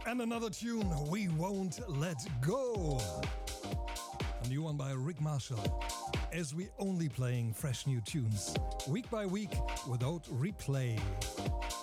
And another tune, We Won't Let Go. A new one by Rick Marshall. As we only playing fresh new tunes, week by week, without replay.